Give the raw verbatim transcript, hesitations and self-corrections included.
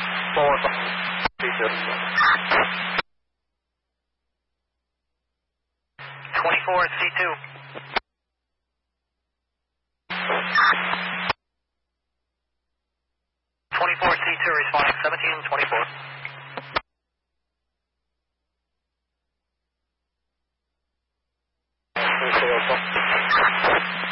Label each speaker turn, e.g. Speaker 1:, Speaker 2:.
Speaker 1: four, C two.
Speaker 2: twenty-four, C two. twenty-four, C two, responding seventeen, twenty-four.
Speaker 1: twenty-four.